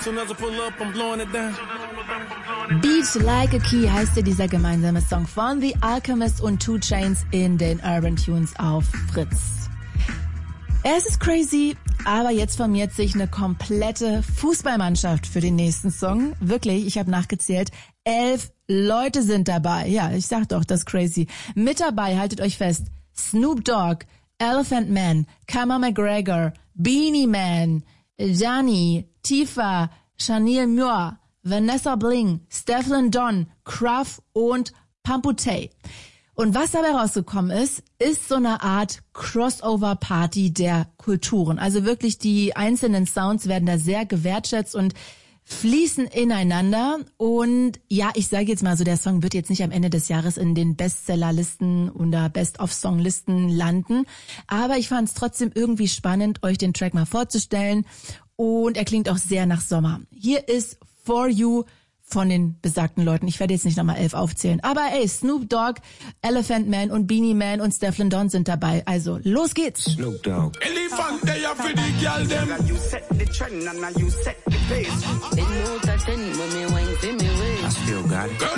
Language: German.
Beat Like a Key heißt ja dieser gemeinsame Song von The Alchemist und 2 Chainz in den Urban Tunes auf Fritz. Es ist crazy, aber jetzt formiert sich eine komplette Fußballmannschaft für den nächsten Song. Wirklich, ich habe nachgezählt, 11 Leute sind dabei. Ja, ich sag doch, das ist crazy. Mit dabei, haltet euch fest, Snoop Dogg, Elephant Man, Conor McGregor, Beanie Man, Gianni, Tifa, Chanel Muir, Vanessa Bling, Stefflon Don, Cruff und Pamputey. Und was dabei rausgekommen ist so eine Art Crossover-Party der Kulturen. Also wirklich die einzelnen Sounds werden da sehr gewertschätzt und fließen ineinander. Und ja, ich sage jetzt mal so, der Song wird jetzt nicht am Ende des Jahres in den Bestsellerlisten oder Best-of-Song-Listen landen. Aber ich fand es trotzdem irgendwie spannend, euch den Track mal vorzustellen. Und er klingt auch sehr nach Sommer. Hier ist For You von den besagten Leuten. Ich werde jetzt nicht nochmal 11 aufzählen. Aber ey, Snoop Dogg, Elephant Man und Beanie Man und Stefflon Don sind dabei. Also, los geht's. Snoop Dogg. Elephant, they are for the girl, them. You set the trend and you set the pace. I still got it.